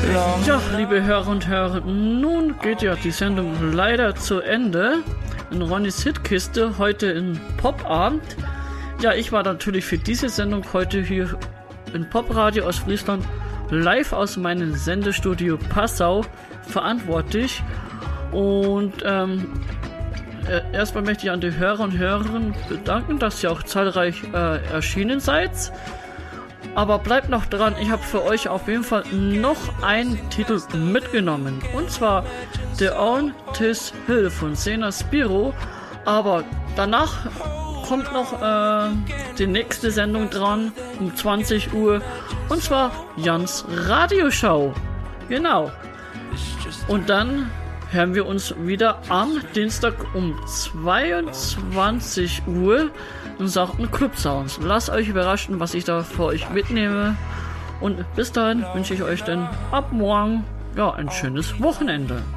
Ja, liebe Hörer und Hörer, nun geht ja die Sendung leider zu Ende. In Ronnys Hitkiste, heute in Popabend. Ja, ich war natürlich für diese Sendung heute hier in Popradio aus Friesland live aus meinem Sendestudio Passau verantwortlich. Und erstmal möchte ich an die Hörer und Hörerinnen bedanken, dass ihr auch zahlreich erschienen seid. Aber bleibt noch dran, ich habe für euch auf jeden Fall noch einen Titel mitgenommen. Und zwar The On Tis Hill von Sena Spiro. Aber danach kommt noch die nächste Sendung dran um 20 Uhr. Und zwar Jans Radioshow. Genau. Und dann hören wir uns wieder am Dienstag um 22 Uhr und sagten Club Sounds. Lasst euch überraschen, was ich da für euch mitnehme. Und bis dahin wünsche ich euch dann ab morgen ein schönes Wochenende.